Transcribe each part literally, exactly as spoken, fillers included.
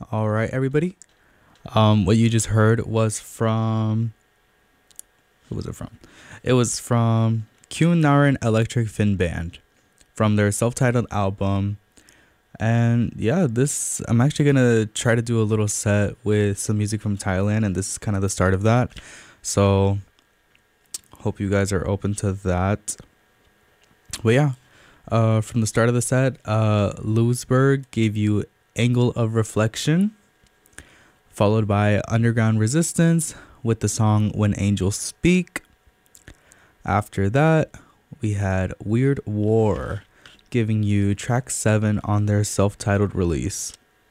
All right, everybody. Um, what you just heard was from who was it from? It was from Kyunarin Electric Fin Band from their self-titled album. And yeah, this I'm actually gonna try to do a little set with some music from Thailand, and this is kind of the start of that. So hope you guys are open to that. But yeah, uh, from the start of the set, uh, Lewisburg gave you Angle of Reflection, followed by Underground Resistance with the song When Angels Speak. After that, we had Weird War giving you track seven on their self-titled release.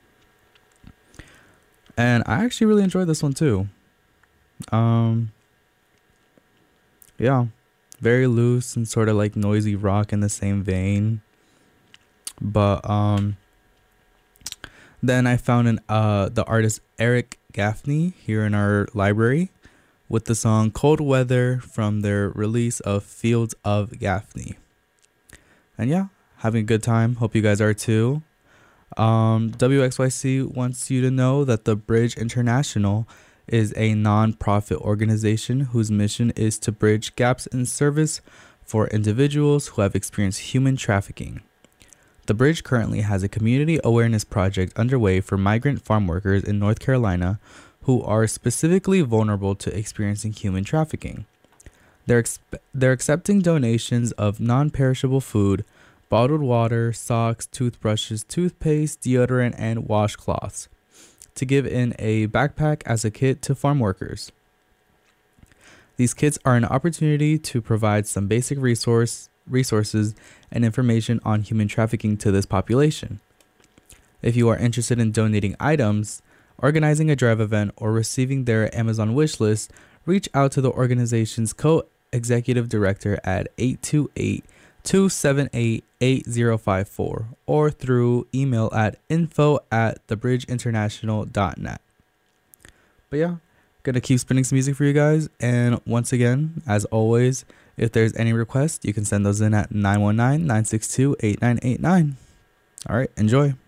And I actually really enjoyed this one too. Um, yeah, very loose and sort of like noisy rock in the same vein. But um, then I found an uh the artist Eric Gaffney here in our library with the song Cold Weather from their release of Fields of Gaffney. And yeah, having a good time. Hope you guys are too. Um, W X Y C wants you to know that the Bridge International is a non-profit organization whose mission is to bridge gaps in service for individuals who have experienced human trafficking. The Bridge currently has a community awareness project underway for migrant farm workers in North Carolina who are specifically vulnerable to experiencing human trafficking. They're, exp- they're accepting donations of non-perishable food, bottled water, socks, toothbrushes, toothpaste, deodorant, and washcloths to give in a backpack as a kit to farm workers. These kits are an opportunity to provide some basic resource resources and information on human trafficking to this population. If you are interested in donating items, organizing a drive event, or receiving their Amazon wish list, reach out to the organization's co-executive director at eight two eight, two seven eight, eight zero five four or through email at info at thebridgeinternational dot net. But yeah, gonna keep spinning some music for you guys. And once again, as always, if there's any requests, you can send those in at nine one nine, nine six two, eight nine eight nine. All right, enjoy.